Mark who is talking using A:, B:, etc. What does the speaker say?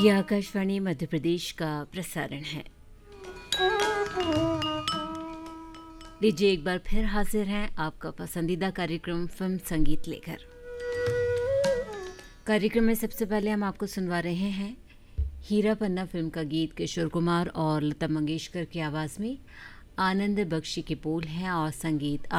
A: ये आकाशवाणी मध्य प्रदेश का प्रसारण है। लीजिए एक बार फिर हाजिर हैं आपका पसंदीदा कार्यक्रम फिल्म संगीत लेकर। कार्यक्रम में सबसे पहले हम आपको सुनवा रहे हैं हीरा पन्ना फिल्म का गीत किशोर कुमार और लता मंगेशकर की आवाज़ में। आनंद बख्शी के बोल हैं और संगीत